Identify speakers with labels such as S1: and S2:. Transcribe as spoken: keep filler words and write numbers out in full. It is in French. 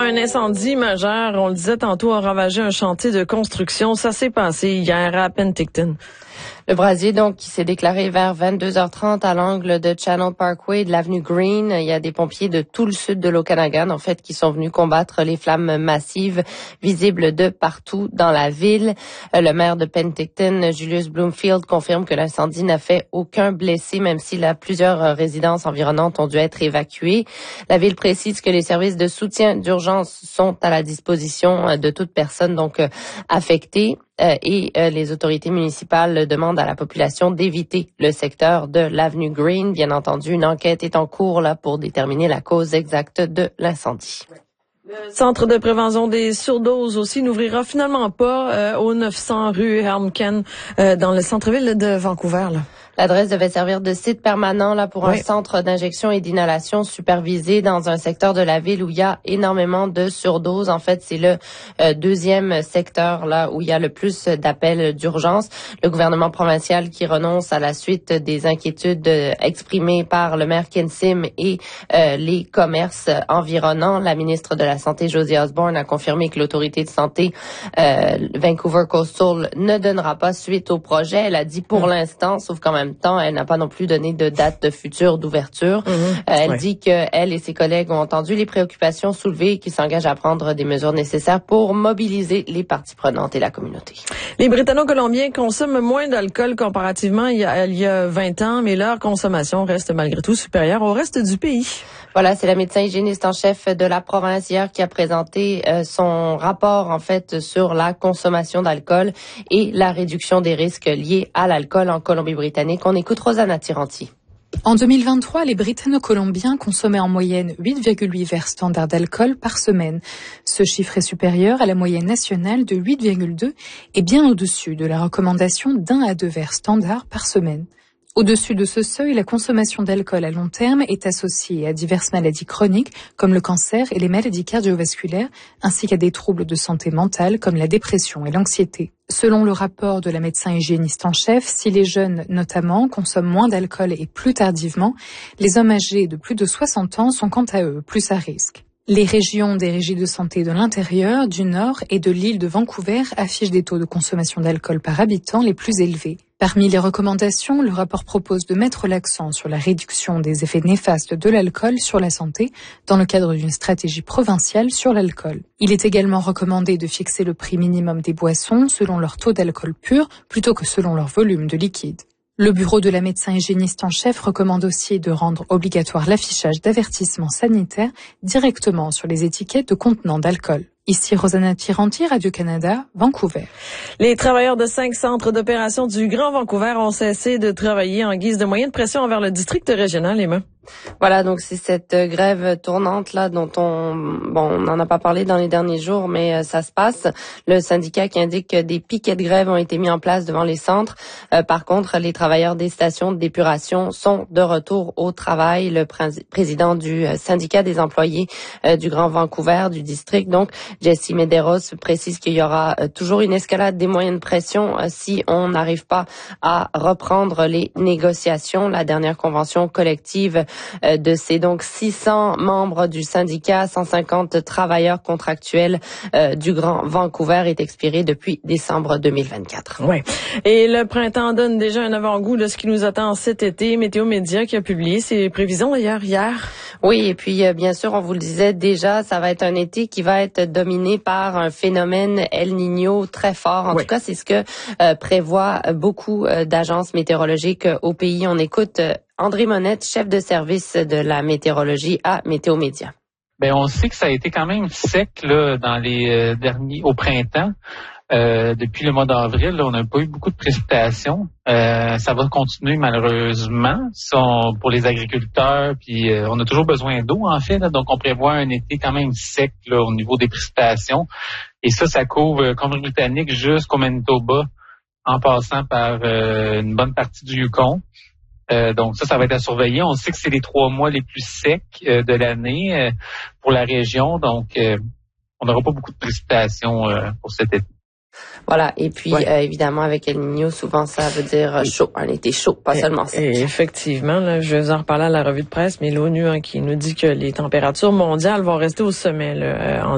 S1: un incendie majeur, on le disait tantôt, a ravagé un chantier de construction. Ça s'est passé hier à Penticton.
S2: Le brasier, donc, qui s'est déclaré vers vingt-deux heures trente à l'angle de Channel Parkway et de l'avenue Green. Il y a des pompiers de tout le sud de l'Okanagan, en fait, qui sont venus combattre les flammes massives visibles de partout dans la ville. Le maire de Penticton, Julius Bloomfield, confirme que l'incendie n'a fait aucun blessé, même si là, plusieurs résidences environnantes ont dû être évacuées. La ville précise que les services de soutien d'urgence sont à la disposition de toute personne, donc, affectée. Et les autorités municipales demandent à la population d'éviter le secteur de l'avenue Green. Bien entendu, une enquête est en cours là pour déterminer la cause exacte de l'incendie.
S1: Le centre de prévention des surdoses aussi n'ouvrira finalement pas euh, au neuf cents rue Helmken euh, dans le centre-ville de Vancouver, là.
S2: L'adresse devait servir de site permanent là pour oui. un centre d'injection et d'inhalation supervisé dans un secteur de la ville où il y a énormément de surdoses. En fait, c'est le euh, deuxième secteur là où il y a le plus d'appels d'urgence. Le gouvernement provincial qui renonce à la suite des inquiétudes euh, exprimées par le maire Ken Sim et euh, les commerces environnants. La ministre de la Santé, Josie Osborne, a confirmé que l'autorité de santé euh, Vancouver Coastal ne donnera pas suite au projet. Elle a dit pour mmh. l'instant, sauf quand même temps, elle n'a pas non plus donné de date de future d'ouverture. Mmh, euh, elle ouais. dit qu'elle et ses collègues ont entendu les préoccupations soulevées et qu'ils s'engagent à prendre des mesures nécessaires pour mobiliser les parties prenantes et la communauté.
S1: Les Britanno-Colombiens consomment moins d'alcool comparativement il y a, il y a vingt ans, mais leur consommation reste malgré tout supérieure au reste du pays.
S2: Voilà, c'est la médecin hygiéniste en chef de la province hier qui a présenté euh, son rapport en fait sur la consommation d'alcool et la réduction des risques liés à l'alcool en Colombie-Britannique. On écoute Rosanna Tiranti.
S3: En deux mille vingt-trois, les Britanno-Colombiens consommaient en moyenne huit virgule huit verres standards d'alcool par semaine. Ce chiffre est supérieur à la moyenne nationale de huit virgule deux et bien au-dessus de la recommandation d'un à deux verres standards par semaine. Au-dessus de ce seuil, la consommation d'alcool à long terme est associée à diverses maladies chroniques comme le cancer et les maladies cardiovasculaires, ainsi qu'à des troubles de santé mentale comme la dépression et l'anxiété. Selon le rapport de la médecin hygiéniste en chef, si les jeunes notamment consomment moins d'alcool et plus tardivement, les hommes âgés de plus de soixante ans sont quant à eux plus à risque. Les régions des régies de santé de l'intérieur, du nord et de l'île de Vancouver affichent des taux de consommation d'alcool par habitant les plus élevés. Parmi les recommandations, le rapport propose de mettre l'accent sur la réduction des effets néfastes de l'alcool sur la santé dans le cadre d'une stratégie provinciale sur l'alcool. Il est également recommandé de fixer le prix minimum des boissons selon leur taux d'alcool pur plutôt que selon leur volume de liquide. Le bureau de la médecin hygiéniste en chef recommande aussi de rendre obligatoire l'affichage d'avertissements sanitaires directement sur les étiquettes de contenants d'alcool. Ici Rosanna Tiranti, Radio-Canada, Vancouver.
S1: Les travailleurs de cinq centres d'opération du Grand Vancouver ont cessé de travailler en guise de moyen de pression envers le district régional, Emma.
S2: Voilà, donc c'est cette grève tournante là dont on bon on n'en a pas parlé dans les derniers jours, mais euh, ça se passe. Le syndicat qui indique que des piquets de grève ont été mis en place devant les centres. Euh, par contre, les travailleurs des stations d'épuration sont de retour au travail. Le pré- président du syndicat des employés euh, du Grand Vancouver, du district, donc Jesse Medeiros, précise qu'il y aura euh, toujours une escalade des moyens de pression euh, si on n'arrive pas à reprendre les négociations. La dernière convention collective de ces donc six cents membres du syndicat, cent cinquante travailleurs contractuels euh, du Grand Vancouver est expirée depuis décembre deux mille vingt-quatre.
S1: Ouais. Et le printemps donne déjà un avant-goût de ce qui nous attend cet été. Météo Média qui a publié ses prévisions d'ailleurs hier.
S2: Oui, et puis euh, bien sûr, on vous le disait déjà, ça va être un été qui va être dominé par un phénomène El Niño très fort. En oui. tout cas, c'est ce que euh, prévoient beaucoup euh, d'agences météorologiques euh, au pays. On écoute euh, André Monette, chef de service de la météorologie à Météo Média.
S4: Ben, on sait que ça a été quand même sec là dans les euh, derniers au printemps. Euh, depuis le mois d'avril, là, on n'a pas eu beaucoup de précipitations. Euh, ça va continuer malheureusement sont pour les agriculteurs. Puis euh, on a toujours besoin d'eau en fait. Là, donc on prévoit un été quand même sec là, au niveau des précipitations. Et ça, ça couvre euh, Colombie-Britannique jusqu'au Manitoba, en passant par euh, une bonne partie du Yukon. Euh, donc ça, ça va être à surveiller. On sait que c'est les trois mois les plus secs euh, de l'année euh, pour la région. Donc, euh, on n'aura pas beaucoup de précipitations euh, pour cet été.
S2: Voilà, et puis ouais. euh, évidemment avec El Niño, souvent ça veut dire chaud, un été chaud, pas et, seulement sec.
S1: Et effectivement, là, je vais vous en reparler à la revue de presse, mais l'ONU hein, qui nous dit que les températures mondiales vont rester au sommet là, en